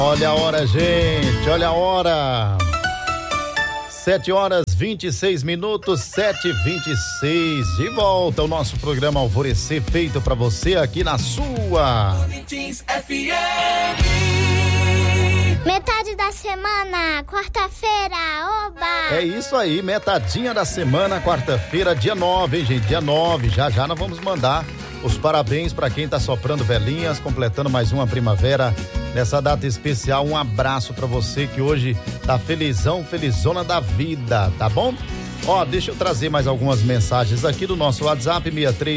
Olha a hora, gente, olha a hora. 7h26, 7h26. De volta ao nosso programa Alvorecer, feito pra você aqui na sua Metade da semana, quarta-feira, oba! É isso aí, metadinha da semana, quarta-feira, dia 9, hein, gente? Dia 9, já nós vamos mandar os parabéns para quem tá soprando velhinhas, completando mais uma primavera nessa data especial. Um abraço para você que hoje tá felizão, felizona da vida, tá bom? Ó, deixa eu trazer mais algumas mensagens aqui do nosso WhatsApp,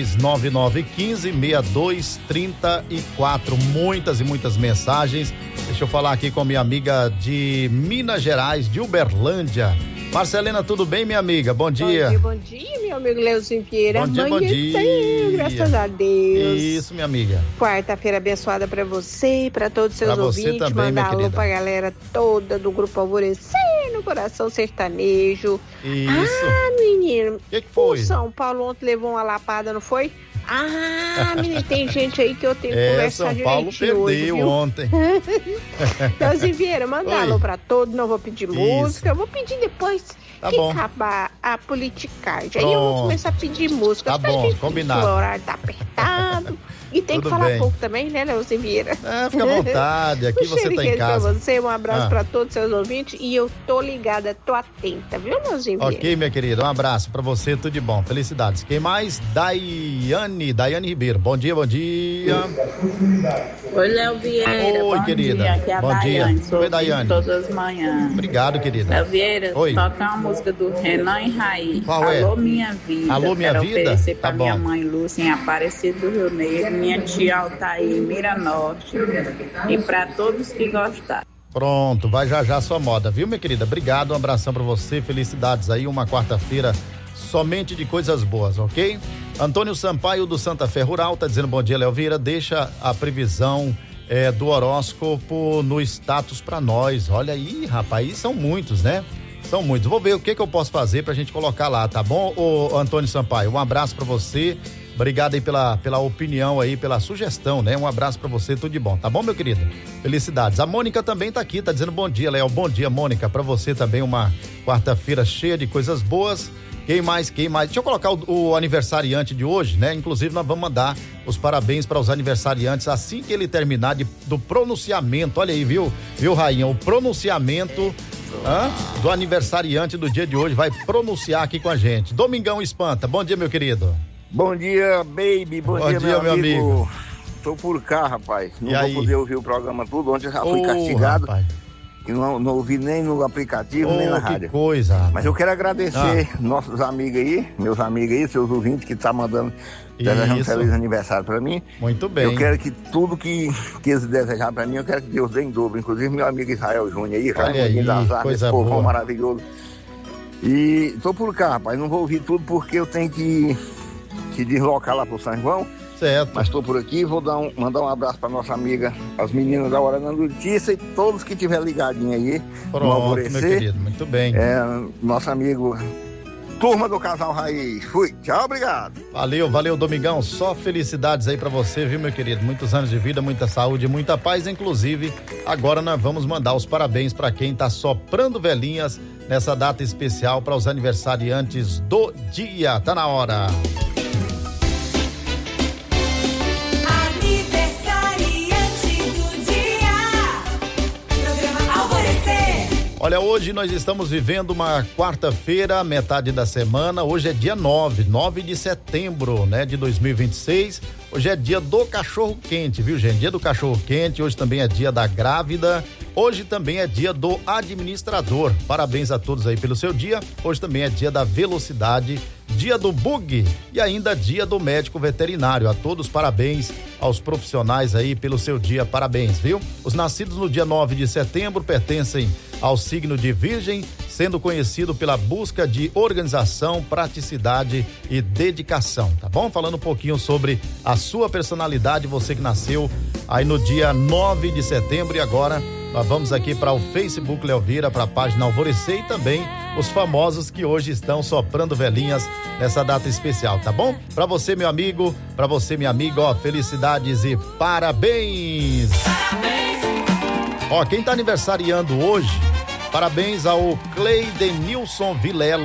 6399156234. Muitas e muitas mensagens. Deixa eu falar aqui com a minha amiga de Minas Gerais, de Uberlândia. Marcelina, tudo bem, minha amiga? Bom dia. Bom dia, meu amigo Leozinho Vieira. Bom dia. Graças a Deus. Isso, minha amiga. Quarta-feira abençoada pra você e pra todos os seus pra ouvintes. Você também, mandar alô pra galera toda do Grupo Alvorecer no Coração Sertanejo. Isso. Ah, menino. O que foi? O São Paulo ontem levou uma lapada, não foi? Ah, menino, tem gente aí que eu tenho que conversar São Paulo direitinho perdeu hoje, ontem. Leozinho Vieira, manda alô pra todos, não vou pedir música, eu vou pedir depois que acabar a politicagem. Aí eu vou começar a pedir música. Tá bom, combinado. O horário tá apertado. E tem que falar pouco também, né, Leozinho Vieira? Fica à vontade, aqui você tá em casa. Pra você, um abraço pra todos os seus ouvintes e eu tô ligada, tô atenta, viu, Leozinho Vieira? Ok, minha querida, um abraço pra você, tudo de bom, felicidades. Quem mais? Daiane Ribeiro, bom dia. Oi, Léo Vieira. Oi, bom querida. Dia. Aqui é a bom Daiane. dia. Oi, Daiane. Todas as manhãs. Obrigado, querida. Léo Vieira, Oi. toca uma música do Renan e Raí. Qual é? Alô, minha vida. Alô, minha Quero vida? oferecer pra Tá minha bom. mãe Lúcia em Aparecido do Rio Negro, minha tia Altair Miranorte e pra todos que gostaram. Pronto, vai já sua moda, viu, minha querida? Obrigado, um abração pra você, felicidades aí, uma quarta-feira somente de coisas boas, ok? Antônio Sampaio do Santa Fé Rural tá dizendo bom dia, Léo Vieira, deixa a previsão do horóscopo no status pra nós. Olha aí, rapaz, são muitos, né? São muitos. Vou ver o que eu posso fazer pra gente colocar lá, tá bom, ô Antônio Sampaio? Um abraço pra você. Obrigado aí pela opinião aí, pela sugestão, né? Um abraço pra você, tudo de bom, tá bom, meu querido? Felicidades. A Mônica também tá aqui, tá dizendo bom dia, Léo. Bom dia, Mônica. Pra você também uma quarta-feira cheia de coisas boas. Quem mais? Deixa eu colocar o aniversariante de hoje, né? Inclusive nós vamos mandar os parabéns para os aniversariantes assim que ele terminar do pronunciamento. Olha aí, viu, Rainha? O pronunciamento do aniversariante do dia de hoje vai pronunciar aqui com a gente. Domingão Espanta. Bom dia, meu querido. Bom dia, baby. Bom dia, meu amigo. Tô por cá, rapaz. Não vou poder ouvir o programa tudo. Ontem eu já fui castigado. Rapaz. E não ouvi nem no aplicativo, nem na rádio. Que coisa, rapaz. Mas eu quero agradecer nossos amigos aí, meus amigos aí, seus ouvintes que tá mandando desejando um feliz aniversário pra mim. Muito bem. Eu quero que tudo que eles desejar pra mim, eu quero que Deus dê em dobro. Inclusive meu amigo Israel Júnior aí, coisa povão boa. maravilhoso. E tô por cá, rapaz. Não vou ouvir tudo porque eu tenho que deslocar lá pro São João. Certo. Mas estou por aqui, vou mandar um abraço para nossa amiga, as meninas da Hora da Notícia e todos que tiver ligadinho aí. Pronto, meu querido, muito bem. Nosso amigo, turma do Casal Raiz. Fui, tchau, obrigado. Valeu, Domingão, só felicidades aí para você, viu, meu querido? Muitos anos de vida, muita saúde, muita paz, inclusive agora nós vamos mandar os parabéns para quem tá soprando velhinhas nessa data especial para os aniversariantes do dia. Tá na hora. Olha, hoje nós estamos vivendo uma quarta-feira, metade da semana. Hoje é dia 9 de setembro, né, de 2026. Hoje é dia do cachorro quente, viu, gente? Dia do cachorro quente. Hoje também é dia da grávida. Hoje também é dia do administrador. Parabéns a todos aí pelo seu dia. Hoje também é dia da velocidade, dia do bug e ainda dia do médico veterinário. A todos parabéns aos profissionais aí pelo seu dia. Parabéns, viu? Os nascidos no dia 9 de setembro pertencem ao signo de Virgem, sendo conhecido pela busca de organização, praticidade e dedicação, tá bom? Falando um pouquinho sobre a sua personalidade, você que nasceu aí no dia 9 de setembro. E agora nós vamos aqui para o Facebook Léo Vieira, para a página Alvorecer, e também os famosos que hoje estão soprando velhinhas nessa data especial, tá bom? Para você, meu amigo, para você, minha amiga, ó, felicidades e parabéns! Ó, quem tá aniversariando hoje, parabéns ao Cleidenilson Vilela.